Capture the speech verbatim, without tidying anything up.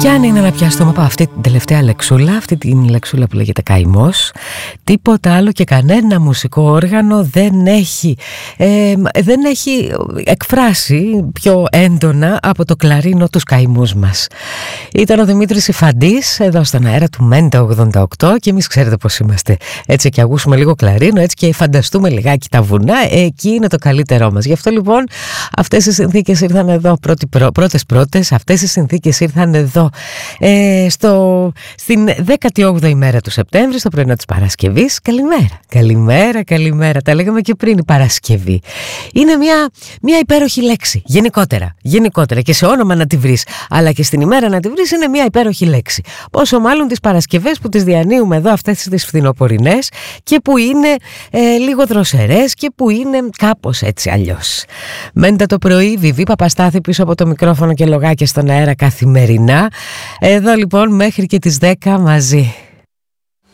Και αν είναι να πιάσουμε από αυτή την τελευταία λεξούλα, αυτή την λεξούλα που λέγεται καημός, τίποτα άλλο και κανένα μουσικό όργανο δεν έχει, ε, δεν έχει εκφράσει πιο έντονα από το κλαρίνο τους καημούς μας. Ήταν ο Δημήτρης Ιφαντής εδώ στον αέρα του Μέντα ογδόντα οκτώ και εμείς ξέρετε πως είμαστε. Έτσι και ακούσουμε λίγο κλαρίνο, έτσι και φανταστούμε λιγάκι τα βουνά, εκεί είναι το καλύτερό μας. Γι' αυτό λοιπόν αυτές οι συνθήκες ήρθαν εδώ πρώτες πρώτες, αυτές οι συνθήκες ήρθαν εδώ ε, στο, στην δέκατη όγδοη μέρα του Σεπτέμβρη, στο πρωινό της Παρασκευής. Καλημέρα, καλημέρα, καλημέρα. Τα λέγαμε και πριν, η Παρασκευή είναι μια, μια υπέροχη λέξη. Γενικότερα, γενικότερα και σε όνομα να τη βρεις, αλλά και στην ημέρα να τη βρεις, είναι μια υπέροχη λέξη. Πόσο μάλλον τις Παρασκευές που τις διανύουμε εδώ, αυτές τις φθινοπορεινές, και που είναι ε, λίγο δροσερές και που είναι κάπως έτσι αλλιώς. Μέντα το πρωί, Βιβί Παπαστάθη πίσω από το μικρόφωνο και λογάκια στον αέρα καθημερινά. Εδώ λοιπόν μέχρι και τις δέκα μαζί.